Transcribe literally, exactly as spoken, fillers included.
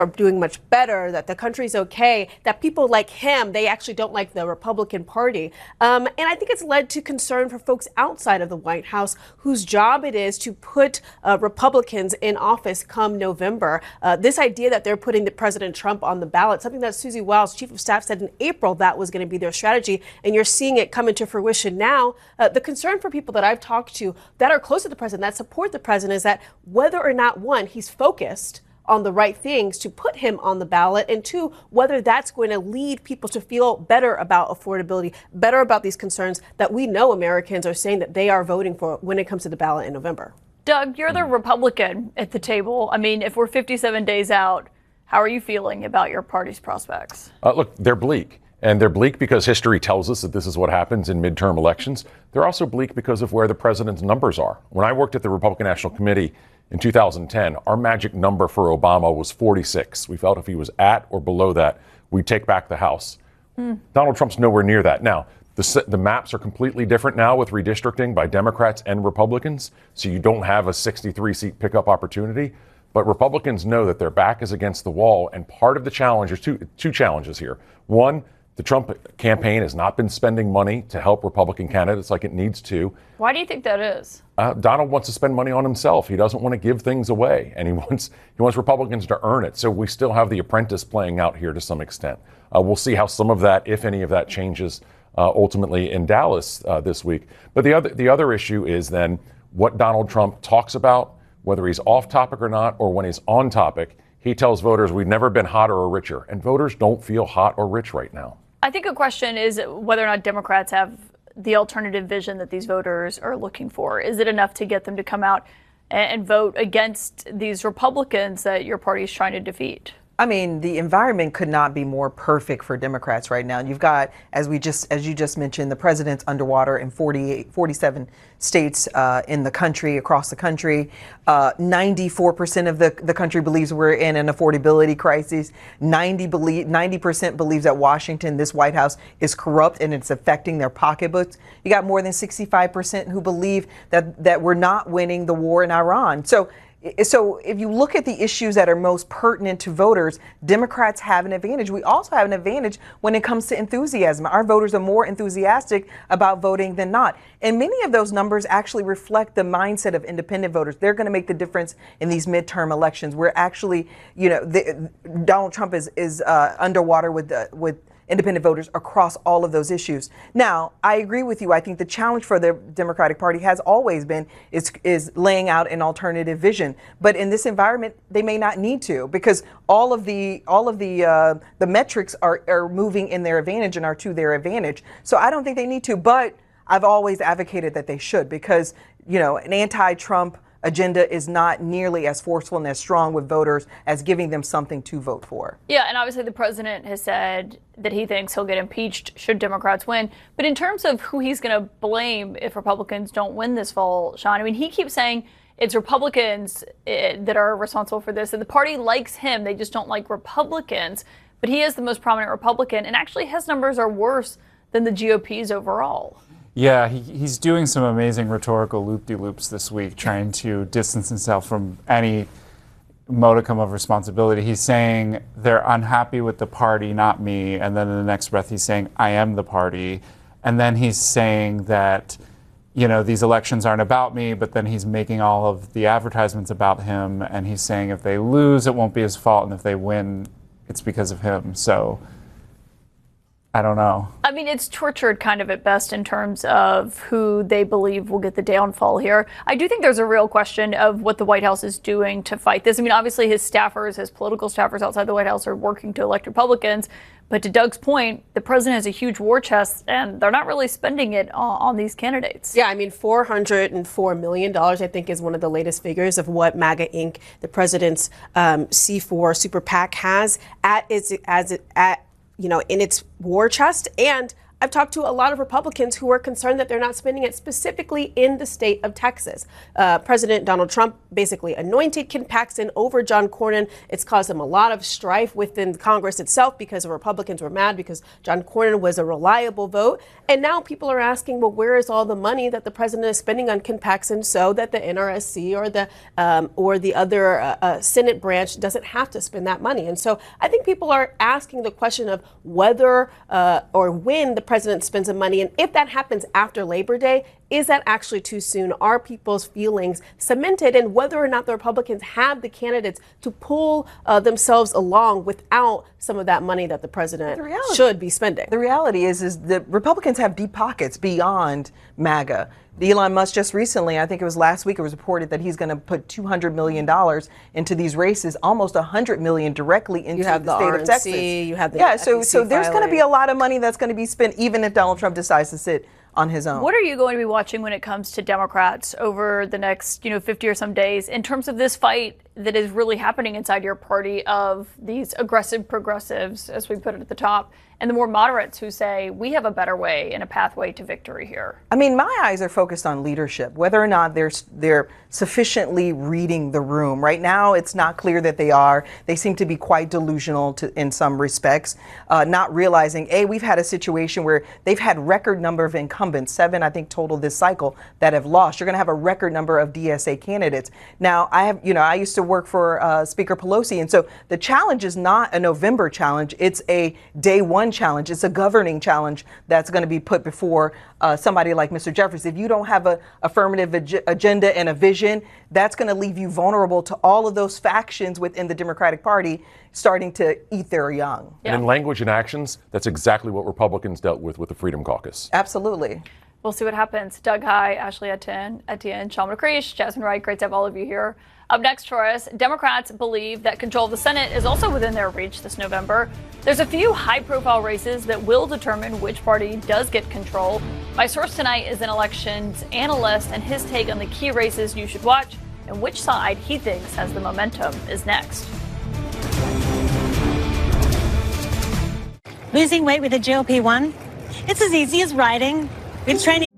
are doing much better, that the country's okay, that people like him, they actually don't like the Republican Party. Um, and I think it's led to concern for folks outside of the White House whose job it is to put uh, Republicans in office come November. Uh, this idea that they're putting the President Trump on the ballot, something that Susie Wiles, Chief of Staff, said in April that was going to be their strategy, and you're seeing it come into fruition now. Uh, the concern for people that I've talked to that are close to the president, that support the president, is that whether or not, one, he's focused on the right things to put him on the ballot, and two, whether that's going to lead people to feel better about affordability, better about these concerns that we know Americans are saying that they are voting for when it comes to the ballot in November. Doug, you're the Republican at the table. I mean, if we're fifty-seven days out, how are you feeling about your party's prospects? Uh, look, they're bleak. And they're bleak because history tells us that this is what happens in midterm elections. They're also bleak because of where the president's numbers are. When I worked at the Republican National Committee in two thousand ten, our magic number for Obama was forty-six. We felt if he was at or below that, we'd take back the House. Mm. Donald Trump's nowhere near that. Now, the, the maps are completely different now with redistricting by Democrats and Republicans, so you don't have a sixty-three seat pickup opportunity. But Republicans know that their back is against the wall, and part of the challenge, there's two, two challenges here. One, the Trump campaign has not been spending money to help Republican candidates like it needs to. Why do you think that is? Uh, Donald wants to spend money on himself. He doesn't want to give things away, and he wants he wants Republicans to earn it. So we still have The Apprentice playing out here to some extent. Uh, we'll see how some of that, if any of that, changes uh, ultimately in Dallas uh, this week. But the other the other issue is then what Donald Trump talks about, whether he's off topic or not, or when he's on topic. He tells voters we've never been hotter or richer, and voters don't feel hot or rich right now. I think a question is whether or not Democrats have the alternative vision that these voters are looking for. Is it enough to get them to come out and vote against these Republicans that your party is trying to defeat? I mean, the environment could not be more perfect for Democrats right now. You've got, as we just, as you just mentioned, the president's underwater in forty-eight, forty-seven states uh, in the country, across the country. Uh, ninety-four percent of the, the country believes we're in an affordability crisis. ninety believe, ninety percent believes that Washington, this White House, is corrupt and it's affecting their pocketbooks. You got more than sixty-five percent who believe that, that we're not winning the war in Iran. So. So if you look at the issues that are most pertinent to voters, Democrats have an advantage. We also have an advantage when it comes to enthusiasm. Our voters are more enthusiastic about voting than not. And many of those numbers actually reflect the mindset of independent voters. They're going to make the difference in these midterm elections. We're actually, you know, the, Donald Trump is, is uh, underwater with the, with independent voters across all of those issues. Now, I agree with you. I think the challenge for the Democratic Party has always been is, is laying out an alternative vision. But in this environment, they may not need to, because all of the all of the uh, the metrics are, are moving in their advantage and are to their advantage. So I don't think they need to. But I've always advocated that they should, because, you know, an anti-Trump agenda is not nearly as forceful and as strong with voters as giving them something to vote for. Yeah, and obviously the president has said that he thinks he'll get impeached should Democrats win. But in terms of who he's going to blame if Republicans don't win this fall, Sean, I mean, he keeps saying it's Republicans that are responsible for this, and the party likes him. They just don't like Republicans. But he is the most prominent Republican, and actually his numbers are worse than the G O P's overall. Yeah, he, he's doing some amazing rhetorical loop-de-loops this week, trying to distance himself from any modicum of responsibility. He's saying they're unhappy with the party, not me. And then in the next breath, he's saying, I am the party. And then he's saying that, you know, these elections aren't about me, but then he's making all of the advertisements about him. And he's saying if they lose, it won't be his fault. And if they win, it's because of him. So I don't know. I mean, it's tortured kind of at best in terms of who they believe will get the downfall here. I do think there's a real question of what the White House is doing to fight this. I mean, obviously his staffers, his political staffers outside the White House are working to elect Republicans. But to Doug's point, the president has a huge war chest, and they're not really spending it on, on these candidates. Yeah, I mean, four hundred four million dollars, I think, is one of the latest figures of what MAGA Incorporated, the president's um, C four super PAC, has at its, as it, at, you know, in its war chest. And I've talked to a lot of Republicans who are concerned that they're not spending it specifically in the state of Texas. Uh, President Donald Trump basically anointed Ken Paxton over John Cornyn. It's caused them a lot of strife within Congress itself because the Republicans were mad because John Cornyn was a reliable vote. And now people are asking, well, where is all the money that the president is spending on Ken Paxton so that the N R S C or the um, or the other uh, uh, Senate branch doesn't have to spend that money? And so I think people are asking the question of whether uh, or when the president spends the money, and if that happens after Labor Day, is that actually too soon? Are people's feelings cemented, and whether or not the Republicans have the candidates to pull uh, themselves along without some of that money that the president the reality, should be spending? The reality is, is the Republicans have deep pockets beyond MAGA. Elon Musk just recently, I think it was last week, it was reported that he's going to put two hundred million dollars into these races, almost one hundred million dollars directly into you have the, the state R N C, of Texas. You have the yeah, so so there's going to be filing. a lot of money that's going to be spent, even if Donald Trump decides to sit on his own. What are you going to be watching when it comes to Democrats over the next, you know, fifty or some days in terms of this fight that is really happening inside your party of these aggressive progressives, as we put it at the top, and the more moderates who say we have a better way and a pathway to victory here? I mean, my eyes are focused on leadership, whether or not they're they're sufficiently reading the room. Right now, it's not clear that they are. They seem to be quite delusional to, in some respects, uh, not realizing, A, we've had a situation where they've had record number of incumbents, seven, I think, total this cycle, that have lost. You're going to have a record number of D S A candidates. Now, I have, you know, I used to work for uh, Speaker Pelosi, and so the challenge is not a November challenge. It's a day one challenge. It's a governing challenge that's going to be put before uh, somebody like Mister Jeffries. If you don't have a affirmative ag- agenda and a vision, that's going to leave you vulnerable to all of those factions within the Democratic Party starting to eat their young. Yeah. And in language and actions, that's exactly what Republicans dealt with with the Freedom Caucus. Absolutely. We'll see what happens. Doug Heye, Ashley Etienne, Etienne, Sean McCreish, Jasmine Wright, great to have all of you here. Up next for us, Democrats believe that control of the Senate is also within their reach this November. There's a few high-profile races that will determine which party does get control. My source tonight is an elections analyst, and his take on the key races you should watch and which side he thinks has the momentum is next. Losing weight with a G L P one? It's as easy as riding. It's training.